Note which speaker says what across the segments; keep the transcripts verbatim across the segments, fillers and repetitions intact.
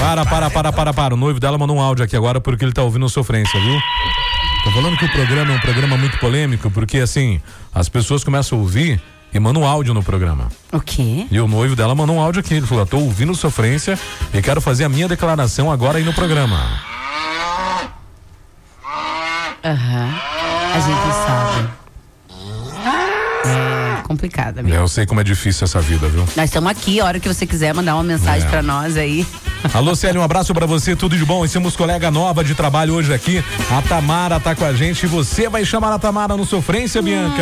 Speaker 1: Para, para, para, para, para. O noivo dela mandou um áudio aqui agora porque ele tá ouvindo Sofrência, viu? Tô falando que o programa é um programa muito polêmico, porque assim, as pessoas começam a ouvir e mandam um áudio no programa.
Speaker 2: O quê?
Speaker 1: E o noivo dela mandou um áudio aqui. Ele falou: tô ouvindo Sofrência e quero fazer a minha declaração agora aí no programa.
Speaker 2: Aham. Uhum. A gente sabe. É complicado, amigo.
Speaker 1: É, eu sei como é difícil essa vida, viu?
Speaker 2: Nós estamos aqui, a hora que você quiser mandar uma mensagem
Speaker 1: é.
Speaker 2: pra nós aí.
Speaker 1: Alô, Célio, um abraço pra você, tudo de bom. E temos colega nova de trabalho hoje aqui. A Tamara tá com a gente e você vai chamar a Tamara no Sofrência, Bianca?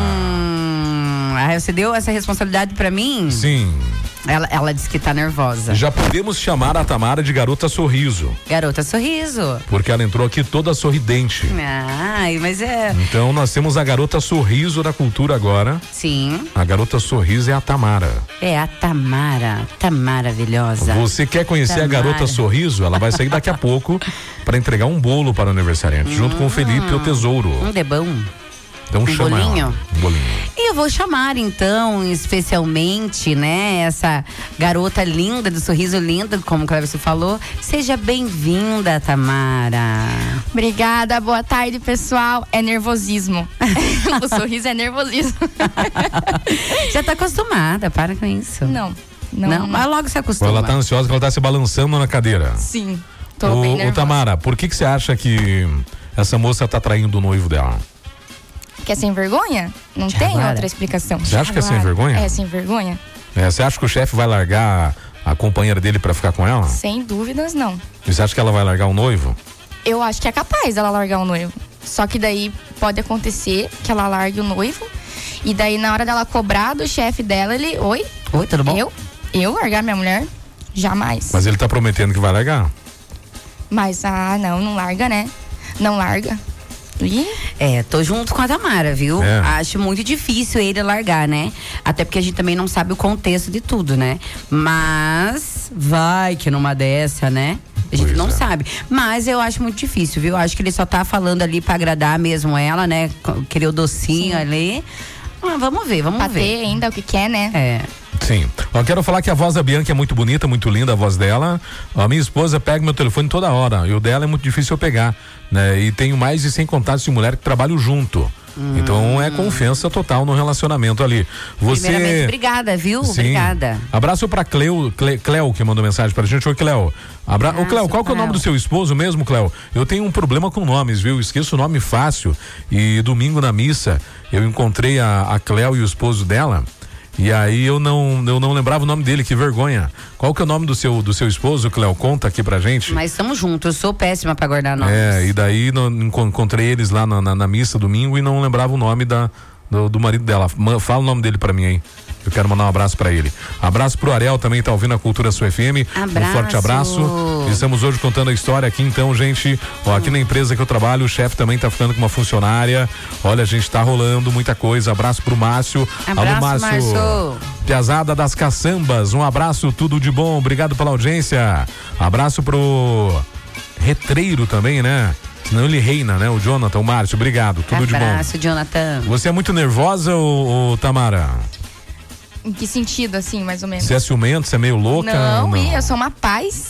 Speaker 2: Hum, ah, você deu essa responsabilidade pra mim?
Speaker 1: Sim.
Speaker 2: Ela, ela disse que tá nervosa.
Speaker 1: Já podemos chamar a Tamara de Garota Sorriso.
Speaker 2: Garota Sorriso.
Speaker 1: Porque ela entrou aqui toda sorridente.
Speaker 2: Ai, mas é...
Speaker 1: Então nós temos a Garota Sorriso da cultura agora.
Speaker 2: Sim.
Speaker 1: A Garota Sorriso é a Tamara.
Speaker 2: É a Tamara. Tá maravilhosa.
Speaker 1: Você quer conhecer Tamara. A Garota Sorriso? Ela vai sair daqui a pouco para entregar um bolo para o aniversariante, hum, junto com o Felipe, o Tesouro.
Speaker 2: Um de bom.
Speaker 1: Então
Speaker 2: um
Speaker 1: chama
Speaker 2: bolinho.
Speaker 1: Ela. Um bolinho.
Speaker 2: E eu vou chamar então, especialmente, né, essa garota linda, do sorriso lindo, como o Cleverson falou. Seja bem-vinda, Tamara.
Speaker 3: Obrigada, boa tarde, pessoal. É nervosismo. O sorriso é nervosismo.
Speaker 2: Já tá acostumada, para com isso.
Speaker 3: Não. Não,
Speaker 2: não, mas logo se acostuma.
Speaker 1: Ela tá ansiosa porque ela tá se balançando na cadeira.
Speaker 3: Sim, tô
Speaker 1: o,
Speaker 3: bem nervosa.
Speaker 1: Ô, Tamara, por que que você acha que essa moça tá traindo o noivo dela?
Speaker 3: Que é sem vergonha? Não
Speaker 2: Já
Speaker 3: tem
Speaker 2: agora.
Speaker 3: outra explicação.
Speaker 1: Você acha que é sem vergonha?
Speaker 3: É sem vergonha?
Speaker 1: É, você acha que o chefe vai largar a, a companheira dele pra ficar com ela?
Speaker 3: Sem dúvidas, não.
Speaker 1: E você acha que ela vai largar o noivo?
Speaker 3: Eu acho que é capaz dela largar o noivo. Só que daí pode acontecer que ela largue o noivo e daí na hora dela cobrar do chefe dela, ele... Oi?
Speaker 2: Oi, tudo bom?
Speaker 3: Eu? Eu largar minha mulher? Jamais.
Speaker 1: Mas ele tá prometendo que vai largar?
Speaker 3: Mas, ah, não, não larga, né? Não larga. Ih.
Speaker 2: É, tô junto com a Tamara, viu?
Speaker 1: É.
Speaker 2: Acho muito difícil ele largar, né? Até porque a gente também não sabe o contexto de tudo, né? Mas vai que numa dessa, né? A gente
Speaker 1: Pois
Speaker 2: não
Speaker 1: é.
Speaker 2: sabe. Mas eu acho muito difícil, viu? Acho que ele só tá falando ali pra agradar mesmo ela, né? Querer o docinho
Speaker 3: Sim.
Speaker 2: ali. Ah, vamos ver, vamos
Speaker 3: Pra
Speaker 2: ver.
Speaker 3: ter ainda o que quer, né?
Speaker 2: É.
Speaker 1: Sim. Eu quero falar que a voz da Bianca é muito bonita, muito linda a voz dela. A minha esposa pega meu telefone toda hora. E o dela é muito difícil eu pegar, né? E tenho mais de cem contatos de mulher que trabalham junto. Hum. Então é confiança total no relacionamento ali. Você...
Speaker 2: Primeiramente, obrigada, viu?
Speaker 1: Sim.
Speaker 2: Obrigada.
Speaker 1: Abraço pra Cleo, Cle, Cleo, que mandou mensagem pra gente. Oi, Cleo. Abra...
Speaker 2: Abraço,
Speaker 1: Ô, Cleo, qual que é o nome
Speaker 2: Cleo.
Speaker 1: do seu esposo mesmo, Cleo? Eu tenho um problema com nomes, viu? Esqueço o nome fácil. E domingo na missa, eu encontrei a, a Cleo e o esposo dela. E aí eu não, eu não lembrava o nome dele, que vergonha. Qual que é o nome do seu, do seu esposo, Cleo? Conta aqui pra gente.
Speaker 2: Mas estamos juntos, eu sou péssima pra guardar nomes.
Speaker 1: É, e daí no, encontrei eles lá na, na, na missa domingo e não lembrava o nome da, do, do marido dela. Fala o nome dele pra mim aí. Eu quero mandar um abraço pra ele. Abraço pro Ariel, também tá ouvindo a Cultura Sul F M.
Speaker 2: Abraço.
Speaker 1: Um forte abraço. Estamos hoje contando a história aqui, então, gente. Ó, aqui na empresa que eu trabalho, o chefe também tá ficando com uma funcionária. Olha, a gente tá rolando muita coisa. Abraço pro Márcio.
Speaker 2: Abraço,
Speaker 1: Alô, Márcio.
Speaker 2: Márcio.
Speaker 1: Piazada das Caçambas. Um abraço, tudo de bom. Obrigado pela audiência. Abraço pro Retreiro também, né? Senão ele reina, né? O Jonathan, o Márcio. Obrigado, tudo
Speaker 2: Abraço,
Speaker 1: de bom.
Speaker 2: Abraço, Jonathan.
Speaker 1: Você é muito nervosa, ô, ô, Tamara?
Speaker 3: Em que sentido, assim, mais ou menos?
Speaker 1: Você é ciumento? Você é meio louca?
Speaker 3: Não,
Speaker 1: Não.
Speaker 3: Ih, eu sou uma paz.